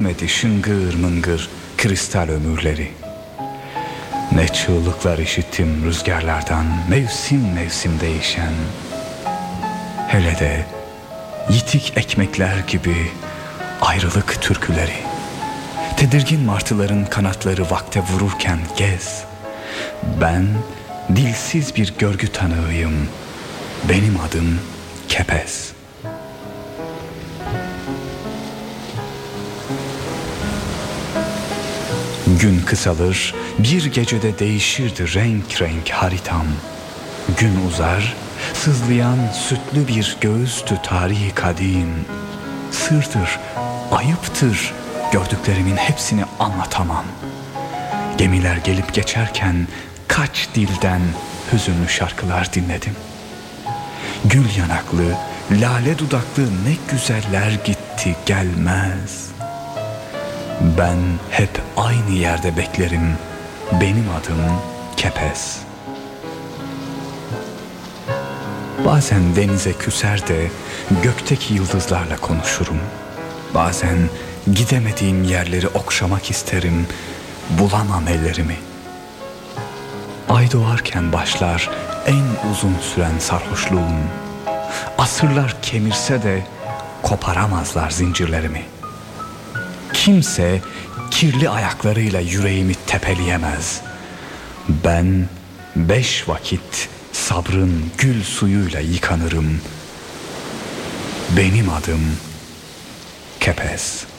dinlemedi şıngır mıngır kristal ömürleri. Ne çığlıklar işittim rüzgarlardan, mevsim mevsim değişen. Hele de yitik ekmekler gibi ayrılık türküleri. Tedirgin martıların kanatları vakte vururken gez. Ben dilsiz bir görgü tanığıyım. Benim adım Kepez. Gün kısalır, bir gecede değişirdi renk renk haritam. Gün uzar, sızlayan sütlü bir göğüstü tarihi kadim. Sırdır, ayıptır, gördüklerimin hepsini anlatamam. Gemiler gelip geçerken kaç dilden hüzünlü şarkılar dinledim. Gül yanaklı, lale dudaklı ne güzeller gitti gelmez. Ben hep aynı yerde beklerim. Benim adım Kepez. Bazen denize küser de gökteki yıldızlarla konuşurum. Bazen gidemediğim yerleri okşamak isterim. Bulamam ellerimi. Ay doğarken başlar en uzun süren sarhoşluğum. Asırlar kemirse de koparamazlar zincirlerimi. Kimse kirli ayaklarıyla yüreğimi tepeleyemez. Ben 5 vakit sabrın gül suyuyla yıkanırım. Benim adım Kepez.